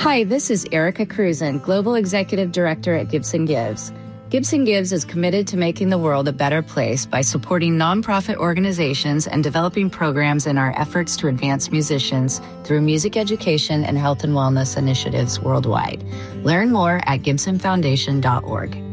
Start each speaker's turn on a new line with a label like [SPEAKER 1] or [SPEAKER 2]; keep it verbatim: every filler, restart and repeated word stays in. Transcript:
[SPEAKER 1] Hi, this is Erica Cruzen, Global Executive Director at Gibson Gives. Gibson Gives is committed to making the world a better place by supporting nonprofit organizations and developing programs in our efforts to advance musicians through music education and health and wellness initiatives worldwide. Learn more at gibson foundation dot org.